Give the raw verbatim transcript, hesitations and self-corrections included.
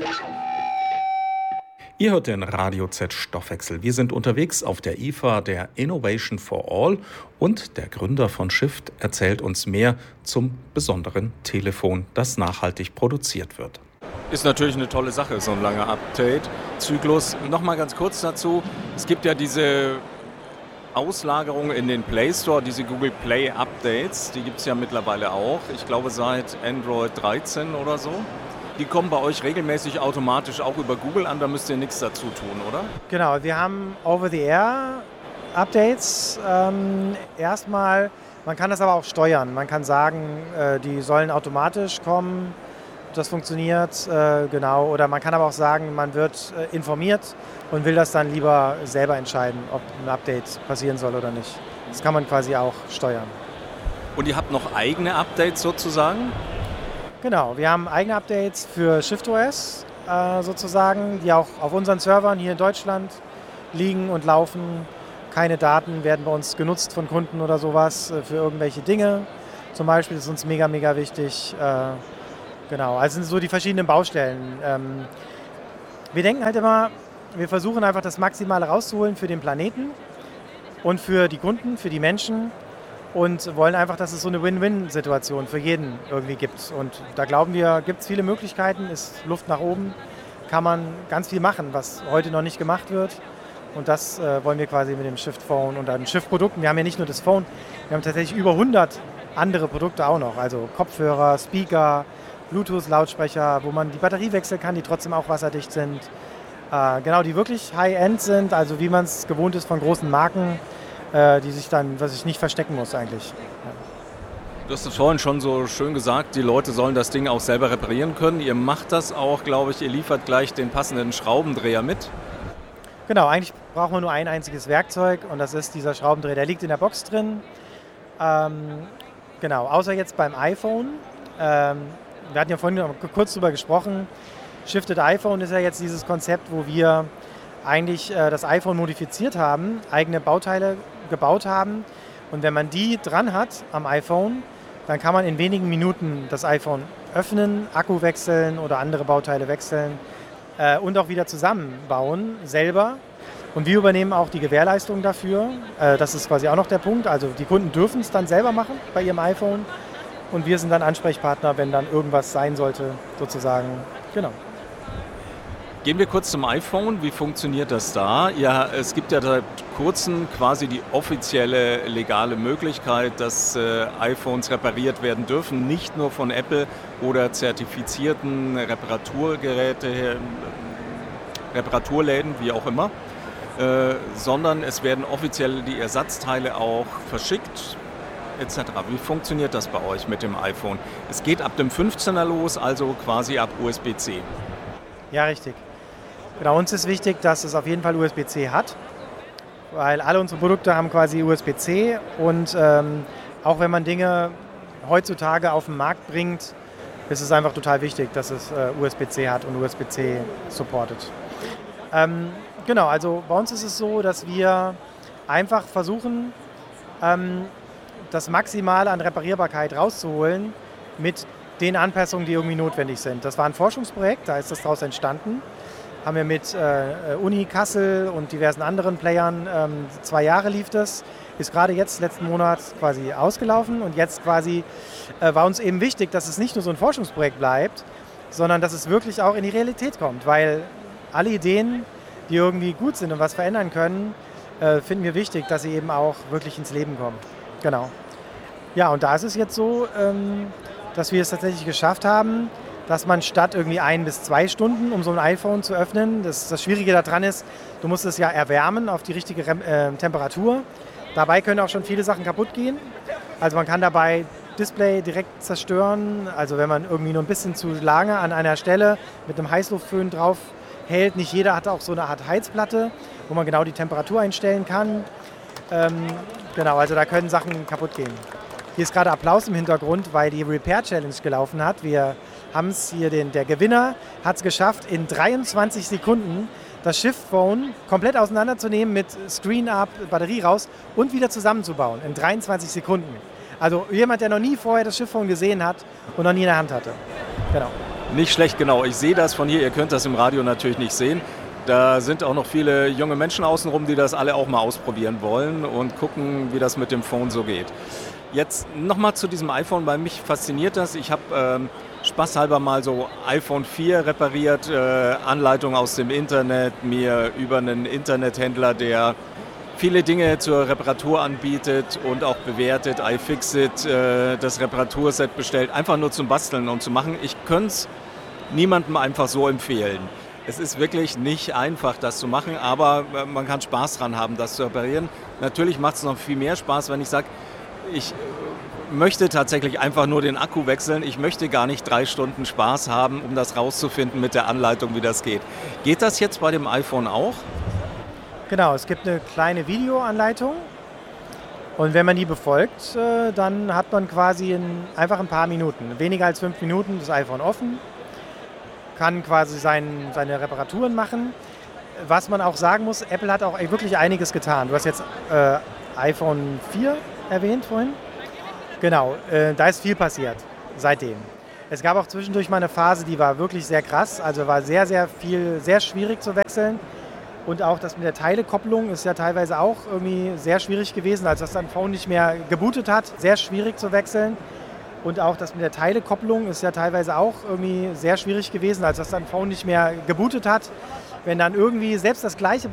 Ihr hört den Radio Z Stoffwechsel. Wir sind unterwegs auf der I F A, der Innovation for All, und der Gründer von Shift erzählt uns mehr zum besonderen Telefon, das nachhaltig produziert wird. Ist natürlich eine tolle Sache, so ein langer Update-Zyklus. Nochmal ganz kurz dazu, es gibt ja diese Auslagerung in den Play Store, diese Google Play Updates, die gibt es ja mittlerweile auch, ich glaube seit Android dreizehn oder so. Die kommen bei euch regelmäßig automatisch auch über Google an, da müsst ihr nichts dazu tun, oder? Genau, wir haben Over-the-Air-Updates. Ähm, erstmal, man kann das aber auch steuern. Man kann sagen, äh, die sollen automatisch kommen, das funktioniert, äh, genau. Oder man kann aber auch sagen, man wird äh, informiert und will das dann lieber selber entscheiden, ob ein Update passieren soll oder nicht. Das kann man quasi auch steuern. Und ihr habt noch eigene Updates sozusagen? Genau, wir haben eigene Updates für ShiftOS äh, sozusagen, die auch auf unseren Servern hier in Deutschland liegen und laufen. Keine Daten werden bei uns genutzt von Kunden oder sowas äh, für irgendwelche Dinge. Zum Beispiel ist uns mega, mega wichtig. Äh, genau, also sind so die verschiedenen Baustellen. Ähm, wir denken halt immer, wir versuchen einfach das Maximale rauszuholen für den Planeten und für die Kunden, für die Menschen. Und wollen einfach, dass es so eine Win-Win-Situation für jeden irgendwie gibt. Und da glauben wir, gibt es viele Möglichkeiten, ist Luft nach oben, kann man ganz viel machen, was heute noch nicht gemacht wird. Und das äh, wollen wir quasi mit dem Shift Phone und den Shift-Produkten. Wir haben ja nicht nur das Phone, wir haben tatsächlich über hundert andere Produkte auch noch. Also Kopfhörer, Speaker, Bluetooth-Lautsprecher, wo man die Batterie wechseln kann, die trotzdem auch wasserdicht sind. Äh, genau, die wirklich High-End sind, also wie man es gewohnt ist von großen Marken, die sich dann, was ich nicht verstecken muss eigentlich. Ja. Du hast es vorhin schon so schön gesagt, die Leute sollen das Ding auch selber reparieren können. Ihr macht das auch, glaube ich, ihr liefert gleich den passenden Schraubendreher mit. Genau, eigentlich braucht man nur ein einziges Werkzeug und das ist dieser Schraubendreher. Der liegt in der Box drin. Ähm, genau, außer jetzt beim iPhone. Ähm, wir hatten ja vorhin noch kurz drüber gesprochen. Shifted iPhone ist ja jetzt dieses Konzept, wo wir eigentlich äh, das iPhone modifiziert haben, eigene Bauteile gebaut haben. Und wenn man die dran hat am iPhone, dann kann man in wenigen Minuten das iPhone öffnen, Akku wechseln oder andere Bauteile wechseln äh, und auch wieder zusammenbauen, selber. Und wir übernehmen auch die Gewährleistung dafür. Äh, das ist quasi auch noch der Punkt. Also die Kunden dürfen es dann selber machen bei ihrem iPhone. Und wir sind dann Ansprechpartner, wenn dann irgendwas sein sollte, sozusagen. Genau. Gehen wir kurz zum iPhone. Wie funktioniert das da? Ja, es gibt ja seit kurzem quasi die offizielle legale Möglichkeit, dass äh, iPhones repariert werden dürfen. Nicht nur von Apple oder zertifizierten Reparaturgeräte, äh, Reparaturläden, wie auch immer, äh, sondern es werden offiziell die Ersatzteile auch verschickt, et cetera. Wie funktioniert das bei euch mit dem iPhone? Es geht ab dem fünfzehner los, also quasi ab U S B C. Ja, richtig. Genau, uns ist wichtig, dass es auf jeden Fall U S B C hat, weil alle unsere Produkte haben quasi U S B C und ähm, auch wenn man Dinge heutzutage auf den Markt bringt, ist es einfach total wichtig, dass es äh, U S B C hat und U S B C supportet. Ähm, genau, also bei uns ist es so, dass wir einfach versuchen, ähm, das Maximale an Reparierbarkeit rauszuholen mit den Anpassungen, die irgendwie notwendig sind. Das war ein Forschungsprojekt, da ist das daraus entstanden. Haben wir mit äh, Uni Kassel und diversen anderen Playern, ähm, zwei Jahre lief das, ist gerade jetzt letzten Monat quasi ausgelaufen und jetzt quasi äh, war uns eben wichtig, dass es nicht nur so ein Forschungsprojekt bleibt, sondern dass es wirklich auch in die Realität kommt, weil alle Ideen, die irgendwie gut sind und was verändern können, äh, finden wir wichtig, dass sie eben auch wirklich ins Leben kommen. Genau. Ja, und da ist es jetzt so, ähm, dass wir es tatsächlich geschafft haben, dass man statt irgendwie ein bis zwei Stunden, um so ein iPhone zu öffnen, das, das Schwierige daran ist, du musst es ja erwärmen auf die richtige äh, Temperatur. Dabei können auch schon viele Sachen kaputt gehen. Also man kann dabei Display direkt zerstören. Also wenn man irgendwie nur ein bisschen zu lange an einer Stelle mit einem Heißluftföhn drauf hält. Nicht jeder hat auch so eine Art Heizplatte, wo man genau die Temperatur einstellen kann. Ähm, genau, also da können Sachen kaputt gehen. Hier ist gerade Applaus im Hintergrund, weil die Repair Challenge gelaufen hat. Wir haben es hier, den, der Gewinner hat es geschafft, in dreiundzwanzig Sekunden das Shift Phone komplett auseinanderzunehmen mit Screen up, Batterie raus und wieder zusammenzubauen in dreiundzwanzig Sekunden. Also jemand, der noch nie vorher das Shift Phone gesehen hat und noch nie in der Hand hatte. Genau. Nicht schlecht, genau. Ich sehe das von hier. Ihr könnt das im Radio natürlich nicht sehen. Da sind auch noch viele junge Menschen außenrum, die das alle auch mal ausprobieren wollen und gucken, wie das mit dem Phone so geht. Jetzt nochmal zu diesem iPhone. Bei mich fasziniert das. Ich habe ähm, spaßhalber mal so iPhone vier repariert, äh, Anleitungen aus dem Internet, mir über einen Internethändler, der viele Dinge zur Reparatur anbietet und auch bewertet, iFixit, äh, das Reparaturset bestellt, einfach nur zum Basteln und zu machen. Ich könnte es niemandem einfach so empfehlen. Es ist wirklich nicht einfach, das zu machen, aber man kann Spaß dran haben, das zu reparieren. Natürlich macht es noch viel mehr Spaß, wenn ich sage, ich möchte tatsächlich einfach nur den Akku wechseln. Ich möchte gar nicht drei Stunden Spaß haben, um das rauszufinden mit der Anleitung, wie das geht. Geht das jetzt bei dem iPhone auch? Genau, es gibt eine kleine Videoanleitung und wenn man die befolgt, dann hat man quasi in einfach ein paar Minuten, weniger als fünf Minuten, das iPhone offen, kann quasi sein, seine Reparaturen machen. Was man auch sagen muss, Apple hat auch wirklich einiges getan. Du hast jetzt äh, iPhone vier erwähnt vorhin. Genau, äh, da ist viel passiert seitdem. Es gab auch zwischendurch mal eine Phase, die war wirklich sehr krass, also war sehr, sehr viel, sehr schwierig zu wechseln. Und auch das mit der Teilekopplung ist ja teilweise auch irgendwie sehr schwierig gewesen, als das dann Phone nicht mehr gebootet hat, sehr schwierig zu wechseln. Und auch das mit der Teilekopplung ist ja teilweise auch irgendwie sehr schwierig gewesen, als das dann Phone nicht mehr gebootet hat. Wenn dann irgendwie selbst das gleiche